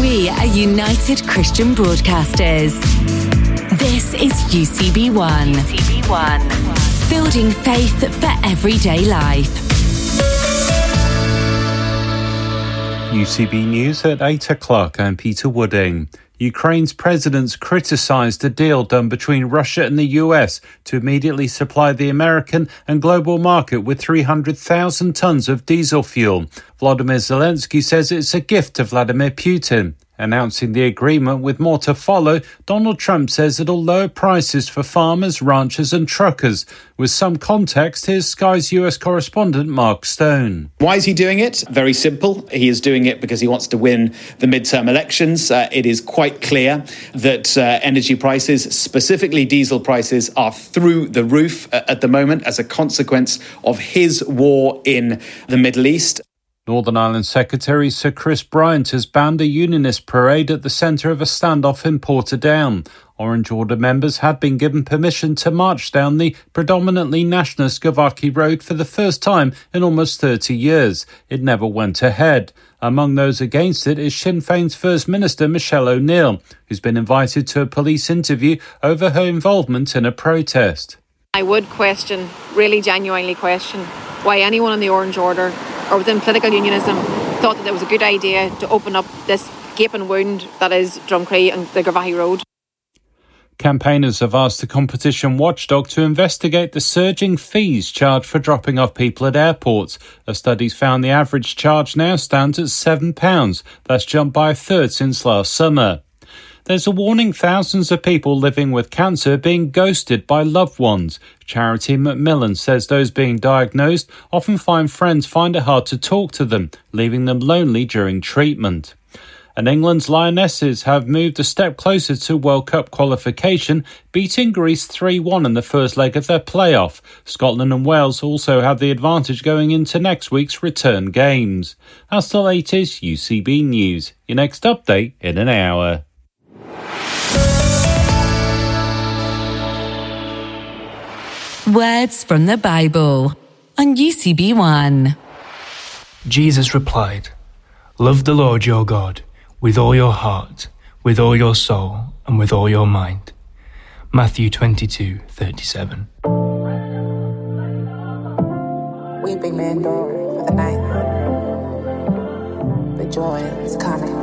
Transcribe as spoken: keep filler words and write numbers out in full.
We are United Christian Broadcasters. This is U C B one. U C B one. Building faith for everyday life. U C B News at eight o'clock. I'm Peter Wooding. Ukraine's president's criticised a deal done between Russia and the U S to immediately supply the American and global market with three hundred thousand tonnes of diesel fuel. Volodymyr Zelensky says it's a gift to Vladimir Putin. Announcing the agreement with more to follow, Donald Trump says it'll lower prices for farmers, ranchers and truckers. With some context, here's Sky's U S correspondent Mark Stone. Why is he doing it? Very simple. He is doing it because he wants to win the midterm elections. Uh, it is quite clear that uh, energy prices, specifically diesel prices, are through the roof uh, at the moment as a consequence of his war in the Middle East. Northern Ireland Secretary Sir Chris Bryant has banned a unionist parade at the centre of a standoff in Portadown. Orange Order members had been given permission to march down the predominantly nationalist Gavaki Road for the first time in almost thirty years. It never went ahead. Among those against it is Sinn Féin's First Minister Michelle O'Neill, who's been invited to a police interview over her involvement in a protest. I would question, really genuinely question, why anyone in the Orange Order or within political unionism thought that it was a good idea to open up this gaping wound that is Drumcree and the Gavaki Road. Campaigners have asked the competition watchdog to investigate the surging fees charged for dropping off people at airports. A study's found the average charge now stands at seven pounds. That's jumped by a third since last summer. There's a warning thousands of people living with cancer being ghosted by loved ones. Charity Macmillan says those being diagnosed often find friends find it hard to talk to them, leaving them lonely during treatment. And England's Lionesses have moved a step closer to World Cup qualification, beating Greece three one in the first leg of their playoff. Scotland and Wales also have the advantage going into next week's return games. That's the latest U C B News. Your next update in an hour. Words from the Bible on U C B one. Jesus replied, "Love the Lord your God with all your heart, with all your soul, and with all your mind." Matthew twenty-two thirty-seven. Weeping may endure for the night, but joy is coming.